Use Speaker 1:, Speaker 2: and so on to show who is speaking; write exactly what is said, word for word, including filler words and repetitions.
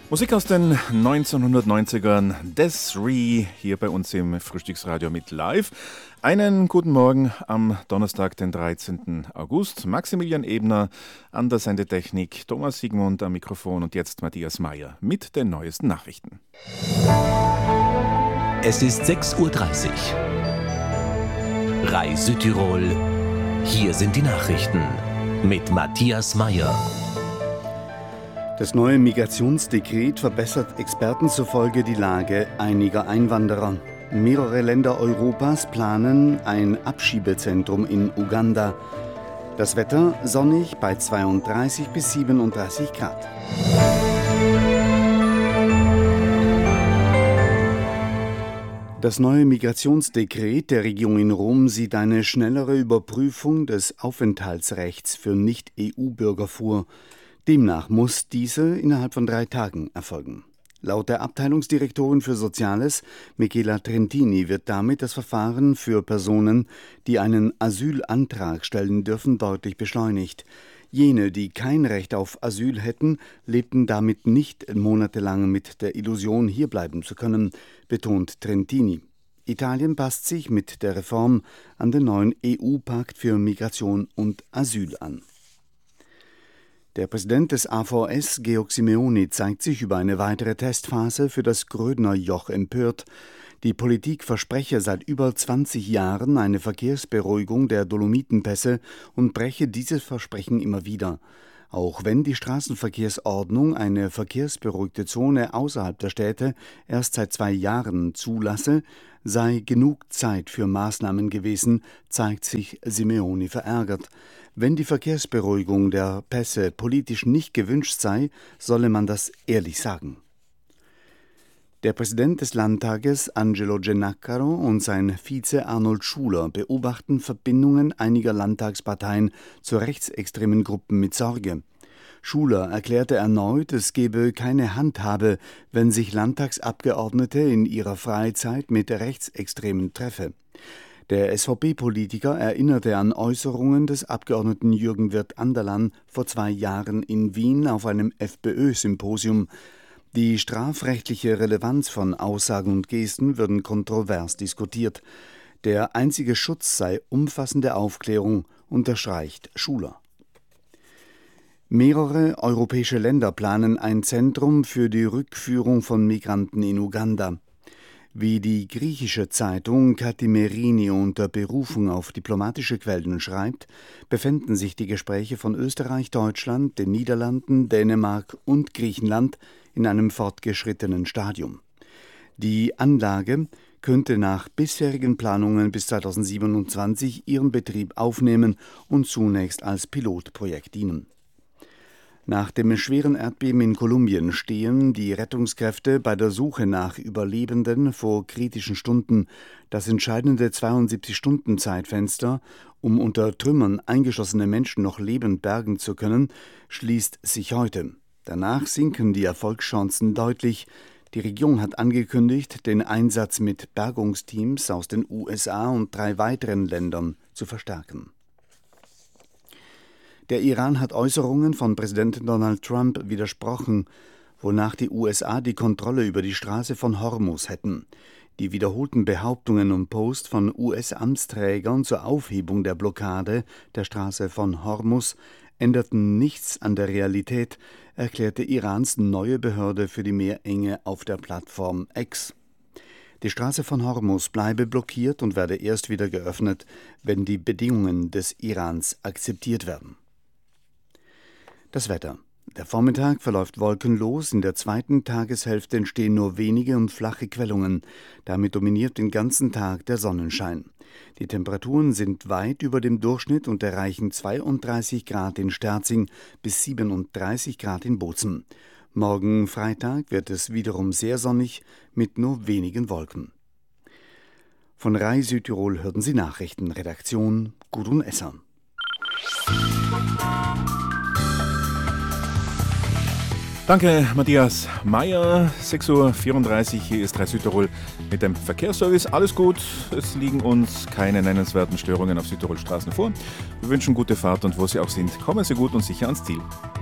Speaker 1: Musik aus den neunzehnhundertneunzigern, Des'ree, hier bei uns im Frühstücksradio mit live. Einen guten Morgen am Donnerstag, den dreizehnten August. Maximilian Ebner an der Sendetechnik, Thomas Sigmund am Mikrofon und jetzt Matthias Meyer mit den neuesten Nachrichten.
Speaker 2: Es ist sechs Uhr dreißig. R A I Südtirol, hier sind die Nachrichten mit Matthias Meyer.
Speaker 3: Das neue Migrationsdekret verbessert Experten zufolge die Lage einiger Einwanderer. Mehrere Länder Europas planen ein Abschiebezentrum in Uganda. Das Wetter sonnig bei zweiunddreißig bis siebenunddreißig Grad. Das neue Migrationsdekret der Regierung in Rom sieht eine schnellere Überprüfung des Aufenthaltsrechts für Nicht-E U-Bürger vor. Demnach muss diese innerhalb von drei Tagen erfolgen. Laut der Abteilungsdirektorin für Soziales, Michela Trentini, wird damit das Verfahren für Personen, die einen Asylantrag stellen dürfen, deutlich beschleunigt. Jene, die kein Recht auf Asyl hätten, lebten damit nicht monatelang mit der Illusion, hierbleiben zu können, betont Trentini. Italien passt sich mit der Reform an den neuen E U-Pakt für Migration und Asyl an. Der Präsident des A V S, Georg Simeoni, zeigt sich über eine weitere Testphase für das Grödner-Joch empört. Die Politik verspreche seit über zwanzig Jahren eine Verkehrsberuhigung der Dolomitenpässe und breche dieses Versprechen immer wieder. Auch wenn die Straßenverkehrsordnung eine verkehrsberuhigte Zone außerhalb der Städte erst seit zwei Jahren zulasse, sei genug Zeit für Maßnahmen gewesen, zeigt sich Simeoni verärgert. Wenn die Verkehrsberuhigung der Pässe politisch nicht gewünscht sei, solle man das ehrlich sagen. Der Präsident des Landtages Angelo Gennacaro und sein Vize Arnold Schuler beobachten Verbindungen einiger Landtagsparteien zu rechtsextremen Gruppen mit Sorge. Schuler erklärte erneut, es gebe keine Handhabe, wenn sich Landtagsabgeordnete in ihrer Freizeit mit Rechtsextremen treffe. Der S V P-Politiker erinnerte an Äußerungen des Abgeordneten Jürgen Wirth-Anderlan vor zwei Jahren in Wien auf einem FPÖ-Symposium. Die strafrechtliche Relevanz von Aussagen und Gesten würden kontrovers diskutiert. Der einzige Schutz sei umfassende Aufklärung, unterstreicht Schuler. Mehrere europäische Länder planen ein Zentrum für die Rückführung von Migranten in Uganda. Wie die griechische Zeitung Kathimerini unter Berufung auf diplomatische Quellen schreibt, befänden sich die Gespräche von Österreich, Deutschland, den Niederlanden, Dänemark und Griechenland in einem fortgeschrittenen Stadium. Die Anlage könnte nach bisherigen Planungen bis zweitausendsiebenundzwanzig ihren Betrieb aufnehmen und zunächst als Pilotprojekt dienen. Nach dem schweren Erdbeben in Kolumbien stehen die Rettungskräfte bei der Suche nach Überlebenden vor kritischen Stunden. Das entscheidende zweiundsiebzig-Stunden-Zeitfenster, um unter Trümmern eingeschlossene Menschen noch lebend bergen zu können, schließt sich heute. Danach sinken die Erfolgschancen deutlich. Die Regierung hat angekündigt, den Einsatz mit Bergungsteams aus den U S A und drei weiteren Ländern zu verstärken. Der Iran hat Äußerungen von Präsident Donald Trump widersprochen, wonach die U S A die Kontrolle über die Straße von Hormuz hätten. Die wiederholten Behauptungen und Posts von U S-Amtsträgern zur Aufhebung der Blockade der Straße von Hormuz änderten nichts an der Realität, erklärte Irans neue Behörde für die Meerenge auf der Plattform X. Die Straße von Hormuz bleibe blockiert und werde erst wieder geöffnet, wenn die Bedingungen des Irans akzeptiert werden. Das Wetter. Der Vormittag verläuft wolkenlos, in der zweiten Tageshälfte entstehen nur wenige und flache Quellungen. Damit dominiert den ganzen Tag der Sonnenschein. Die Temperaturen sind weit über dem Durchschnitt und erreichen zweiunddreißig Grad in Sterzing bis siebenunddreißig Grad in Bozen. Morgen Freitag wird es wiederum sehr sonnig mit nur wenigen Wolken. Von R A I Südtirol hörten Sie Nachrichten. Redaktion Gudrun Esser.
Speaker 1: Danke, Matthias Meyer. sechs Uhr vierunddreißig, hier ist R A I Südtirol mit dem Verkehrsservice. Alles gut, es liegen uns keine nennenswerten Störungen auf Südtirol Straßen vor. Wir wünschen gute Fahrt und wo Sie auch sind, kommen Sie gut und sicher ans Ziel.